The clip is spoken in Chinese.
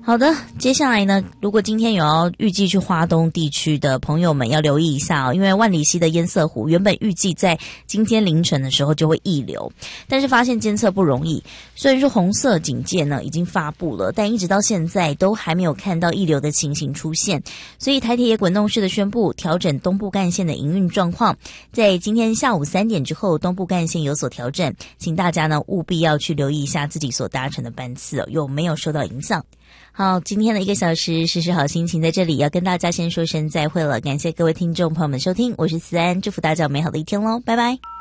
好的，接下来呢，如果今天有要预计去花东地区的朋友们要留意一下哦，因为万里溪的堰塞湖原本预计在今天凌晨的时候就会溢流，但是发现监测不容易，所以说红色警戒呢已经发布了，但一直到现在都还没有看到溢流的情形出现，所以台铁也滚动式的宣布调整东部干线的营运状况，在今天下午3点之后，东部干线有所调整，请大家呢务必要去留意一下自己所搭乘的班次哦，有没有受到影响。好，今天的1个小时时时好心情在这里要跟大家先说声再会了，感谢各位听众朋友们收听，我是思安，祝福大家有美好的一天咯，拜拜。